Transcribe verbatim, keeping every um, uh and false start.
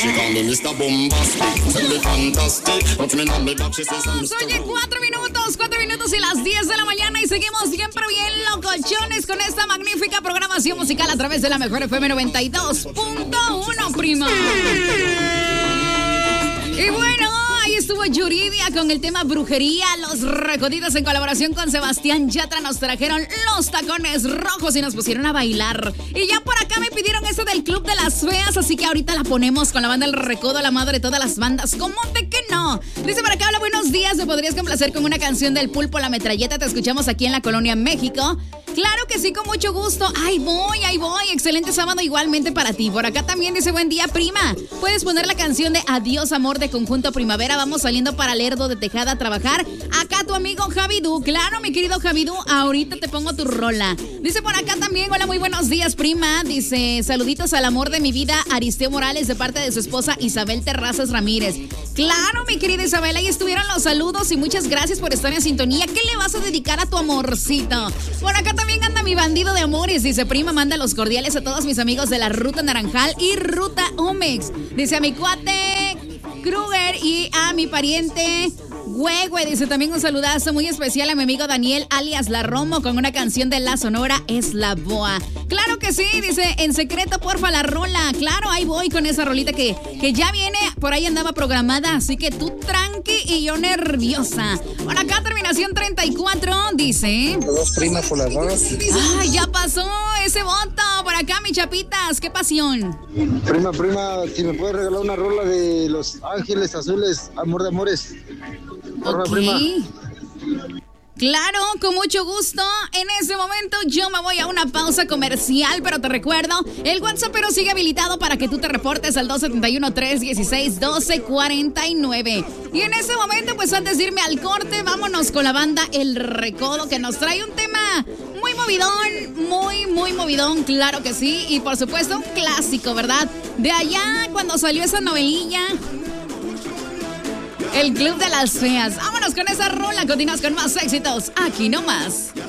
Oye, cuatro minutos, cuatro minutos y las diez de la mañana y seguimos siempre bien locochones con esta magnífica programación musical a través de la mejor F M noventa y dos punto uno, prima. Y bueno, ahí estuvo Yuridia con el tema brujería. Los Recoditos en colaboración con Sebastián Yatra nos trajeron los tacones rojos y nos pusieron a bailar. Y ya por acá me pidieron esa del Club de las Feas, así que ahorita la ponemos con la banda El Recodo, la madre de todas las bandas. ¿Cómo de que no? Dice por acá, hola, buenos días. ¿Me podrías complacer con una canción del Pulpo La Metralleta? Te escuchamos aquí en la Colonia México. Claro que sí, con mucho gusto. Ahí voy, ahí voy. Excelente sábado igualmente para ti. Por acá también dice, buen día, prima. Puedes poner la canción de Adiós, amor, de Conjunto Primavera. Vamos saliendo para Lerdo de Tejada a trabajar. Acá tu amigo Javidú. Claro, mi querido Javidú, ahorita te pongo tu rola. Dice por acá también, hola, muy buenos días, prima. Dice, saluditos al amor de mi vida, Aristeo Morales, de parte de su esposa Isabel Terrazas Ramírez. Claro, mi querida Isabel, ahí estuvieron los saludos y muchas gracias por estar en sintonía. ¿Qué le vas a dedicar a tu amorcito? Por acá también anda mi bandido de amores. Dice, prima, manda los cordiales a todos mis amigos de la Ruta Naranjal y Ruta Omex. Dice, a mi cuate Kruger y a mi pariente Güegüe. Dice también un saludazo muy especial a mi amigo Daniel, alias La Romo, con una canción de La Sonora Es la Boa. Claro que sí, dice, en secreto, porfa, la rola. Claro, ahí voy con esa rolita que, que ya viene, por ahí andaba programada, así que tú tranqui y yo nerviosa. Por acá, terminación treinta y cuatro, dice... Dos primas por las rolas. Ay, ya pasó ese voto. Por acá, mi chapitas, qué pasión. Prima, prima, si me puedes regalar una rola de Los Ángeles Azules, Amor de Amores. Porfa, Ok. prima. Claro, con mucho gusto. En este momento yo me voy a una pausa comercial, pero te recuerdo, el WhatsApp pero sigue habilitado para que tú te reportes al dos siete uno, tres uno seis, uno dos cuatro nueve. Y en este momento, pues antes de irme al corte, vámonos con la banda El Recodo, que nos trae un tema muy movidón, muy, muy movidón, claro que sí. Y por supuesto, un clásico, ¿verdad? De allá, cuando salió esa novelilla, El Club de las Feas. Vámonos con esa rola, continuamos con más éxitos, aquí nomás.